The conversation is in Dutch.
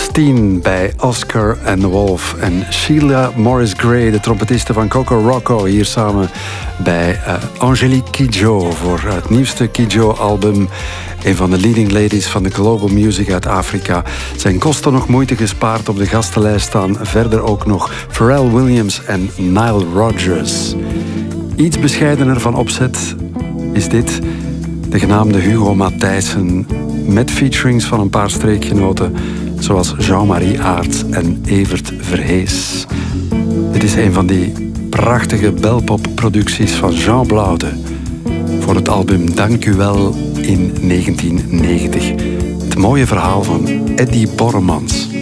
16 bij Oscar and the Wolf. En Sheila Morris Gray, de trompetiste van Coco Rocco, hier samen bij Angélique Kidjo voor het nieuwste Kidjo-album. Een van de leading ladies van de global music uit Afrika. Zijn kosten nog moeite gespaard. Op de gastenlijst staan verder ook nog Pharrell Williams en Nile Rodgers. Iets bescheidener van opzet is dit. De genaamde Hugo Matthijssen met featurings van een paar streekgenoten zoals Jean-Marie Aert en Evert Verhees. Dit is een van die prachtige belpop-producties van Jean Blaude voor het album Dank u wel in 1990. Het mooie verhaal van Eddie Borremans.